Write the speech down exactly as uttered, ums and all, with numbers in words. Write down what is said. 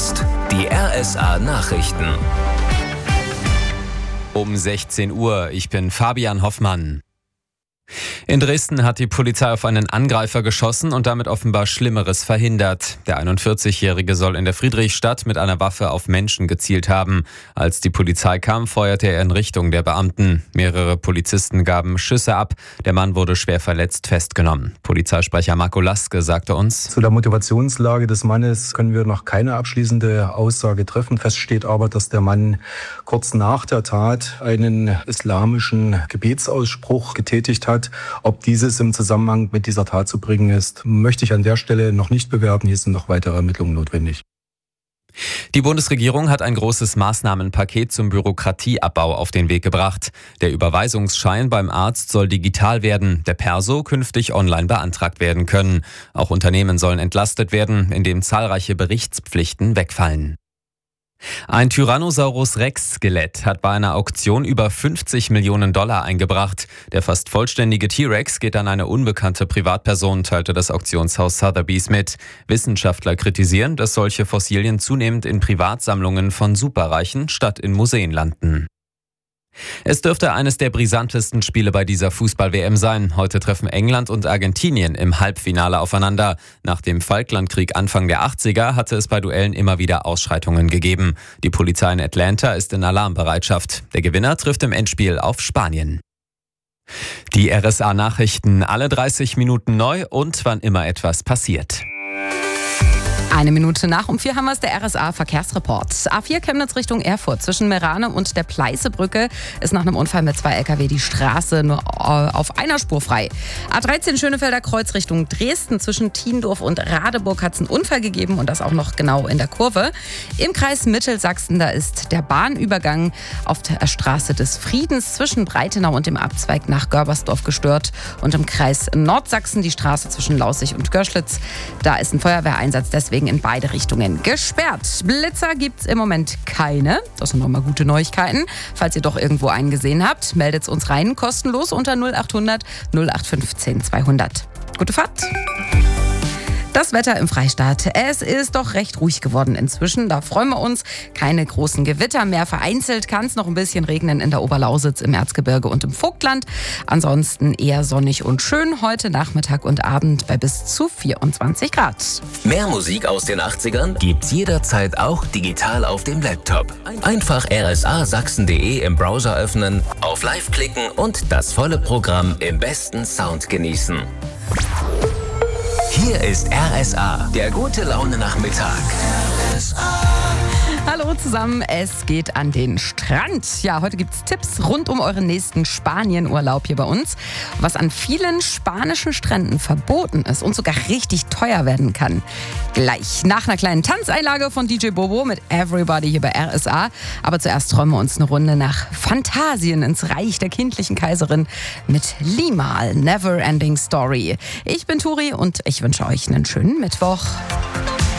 jetzt die R S A-Nachrichten. Um sechzehn Uhr, ich bin Fabian Hoffmann. In Dresden hat die Polizei auf einen Angreifer geschossen und damit offenbar Schlimmeres verhindert. Der einundvierzigjährige soll in der Friedrichstadt mit einer Waffe auf Menschen gezielt haben. Als die Polizei kam, feuerte er in Richtung der Beamten. Mehrere Polizisten gaben Schüsse ab. Der Mann wurde schwer verletzt festgenommen. Polizeisprecher Marco Laske sagte uns: Zu der Motivationslage des Mannes können wir noch keine abschließende Aussage treffen. Fest steht aber, dass der Mann kurz nach der Tat einen islamischen Gebetsausspruch getätigt hat. Ob dieses im Zusammenhang mit dieser Tat zu bringen ist, möchte ich an der Stelle noch nicht bewerten. Hier sind noch weitere Ermittlungen notwendig. Die Bundesregierung hat ein großes Maßnahmenpaket zum Bürokratieabbau auf den Weg gebracht. Der Überweisungsschein beim Arzt soll digital werden, der Perso künftig online beantragt werden können. Auch Unternehmen sollen entlastet werden, indem zahlreiche Berichtspflichten wegfallen. Ein Tyrannosaurus Rex-Skelett hat bei einer Auktion über fünfzig Millionen Dollar eingebracht. Der fast vollständige T-Rex geht an eine unbekannte Privatperson, teilte das Auktionshaus Sotheby's mit. Wissenschaftler kritisieren, dass solche Fossilien zunehmend in Privatsammlungen von Superreichen statt in Museen landen. Es dürfte eines der brisantesten Spiele bei dieser Fußball-W M sein. Heute treffen England und Argentinien im Halbfinale aufeinander. Nach dem Falklandkrieg Anfang der achtziger hatte es bei Duellen immer wieder Ausschreitungen gegeben. Die Polizei in Atlanta ist in Alarmbereitschaft. Der Gewinner trifft im Endspiel auf Spanien. Die R S A-Nachrichten alle dreißig Minuten neu und wann immer etwas passiert. Eine Minute nach um vier haben wir es, der R S A-Verkehrsreport. A vier Chemnitz Richtung Erfurt. Zwischen Merane und der Pleißebrücke ist nach einem Unfall mit zwei L K W die Straße nur auf einer Spur frei. A dreizehn Schönefelder Kreuz Richtung Dresden. Zwischen Tiendorf und Radeburg hat es einen Unfall gegeben und das auch noch genau in der Kurve. Im Kreis Mittelsachsen, da ist der Bahnübergang auf der Straße des Friedens zwischen Breitenau und dem Abzweig nach Görbersdorf gestört. Und im Kreis Nordsachsen die Straße zwischen Laußig und Görschlitz. Da ist ein Feuerwehreinsatz deswegen in beide Richtungen gesperrt. Blitzer gibt's im Moment keine. Das sind nochmal gute Neuigkeiten. Falls ihr doch irgendwo einen gesehen habt, meldet es uns rein, kostenlos unter null acht hundert null acht fünfzehn zweihundert. Gute Fahrt! Das Wetter im Freistaat. Es ist doch recht ruhig geworden inzwischen. Da freuen wir uns. Keine großen Gewitter mehr. Vereinzelt kann es noch ein bisschen regnen in der Oberlausitz, im Erzgebirge und im Vogtland. Ansonsten eher sonnig und schön. Heute Nachmittag und Abend bei bis zu vierundzwanzig Grad. Mehr Musik aus den achtzigern gibt's jederzeit auch digital auf dem Laptop. Einfach r s a sachsen punkt d e im Browser öffnen, auf Live klicken und das volle Programm im besten Sound genießen. Hier ist R S A, der gute Laune Nachmittag. R S A. Hallo zusammen, es geht an den Strand. Ja, heute gibt's Tipps rund um euren nächsten Spanien-Urlaub hier bei uns. Was an vielen spanischen Stränden verboten ist und sogar richtig teuer werden kann. Gleich nach einer kleinen Tanzeinlage von D J Bobo mit Everybody hier bei R S A. Aber zuerst träumen wir uns eine Runde nach Phantasien ins Reich der kindlichen Kaiserin mit Limahl, Never Ending Story. Ich bin Turi und ich wünsche euch einen schönen Mittwoch.